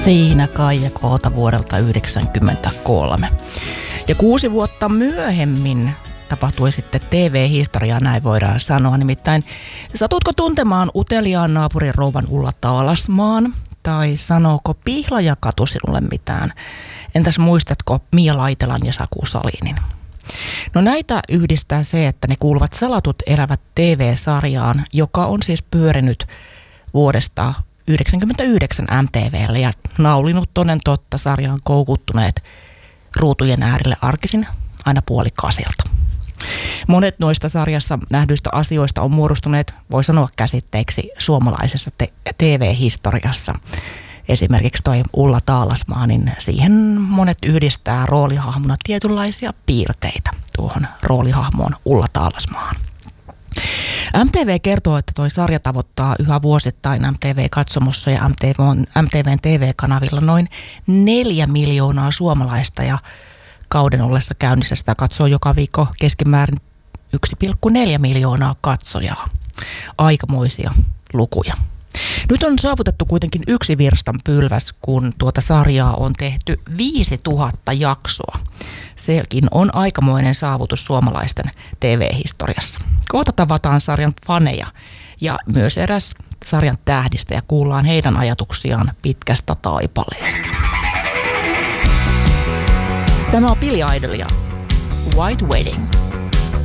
Siinä Kaija Koota vuodelta 1993. Ja 6 vuotta myöhemmin tapahtui sitten TV-historiaa, näin voidaan sanoa. Nimittäin, satutko tuntemaan uteliaan naapurin rouvan Ulla Taalasmaan? Tai sanooko Pihlajakatu sinulle mitään? Entäs muistatko Mia Laitelan ja Saku Salinin? No näitä yhdistää se, että ne kuuluvat Salatut elävät TV-sarjaan, joka on siis pyörinyt vuodesta 1999 MTV:lle ja naulinut toden totta sarjaan koukuttuneet ruutujen äärelle arkisin aina 7:30. Monet noista sarjassa nähdyistä asioista on muodostuneet, voi sanoa, käsitteiksi suomalaisessa TV-historiassa. Esimerkiksi toi Ulla Taalasmaa, niin siihen monet yhdistää roolihahmona tietynlaisia piirteitä tuohon roolihahmoon Ulla Taalasmaan. MTV kertoo, että toi sarja tavoittaa yhä vuosittain MTV-katsomossa ja MTVn TV-kanavilla noin 4 miljoonaa suomalaista ja kauden ollessa käynnissä sitä katsoo joka viikko keskimäärin 1,4 miljoonaa katsojaa. Aikamoisia lukuja. Nyt on saavutettu kuitenkin yksi virstanpylväs, kun tuota sarjaa on tehty 5000 jaksoa. Sekin on aikamoinen saavutus suomalaisten TV-historiassa. Kohta tavataan sarjan faneja ja myös eräs sarjan tähdistä ja kuullaan heidän ajatuksiaan pitkästä taipaleesta. Tämä on Billy Idol ja White Wedding.